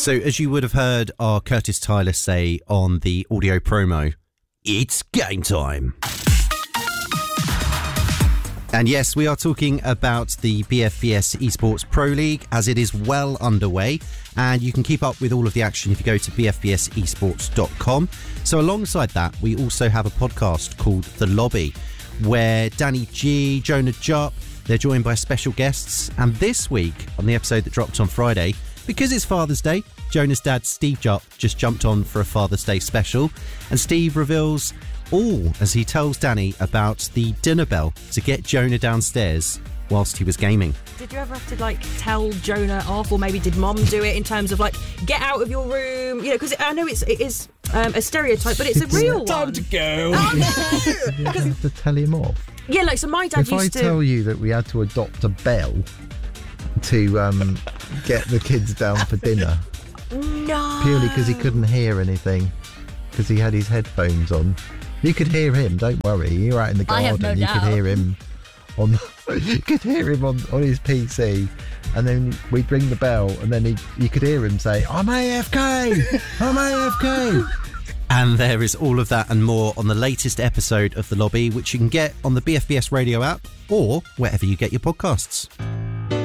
So, as you would have heard our Curtis Tyler say on the audio promo, it's game time. And yes, we are talking about the BFBS Esports Pro League as it is well underway, and you can keep up with all of the action if you go to bfbsesports.com. So alongside that, we also have a podcast called The Lobby, where Danny G, Jonah Jupp, they're joined by special guests. And this week, on the episode that dropped on Friday, because it's Father's Day, Jonah's dad, Steve Jupp, just jumped on for a Father's Day special. And Steve reveals all as he tells Danny about the dinner bell to get Jonah downstairs whilst he was gaming. Did you ever have to tell Jonah off, or maybe did Mom do it in terms of get out of your room? You know, because I know it is a stereotype, but it's a real one. Time to go. Oh no! You have to tell him off. Yeah, so my dad if used to. If I tell you that we had to adopt a bell to get the kids down for dinner, no, purely because he couldn't hear anything, because he had his headphones on. You could hear him. Don't worry. You're out in the garden. I have no doubt. Could hear him on. You could hear him on his PC, and then we'd ring the bell, and then you could hear him say, "I'm AFK. I'm AFK." And there is all of that and more on the latest episode of The Lobby, which you can get on the BFBS radio app or wherever you get your podcasts.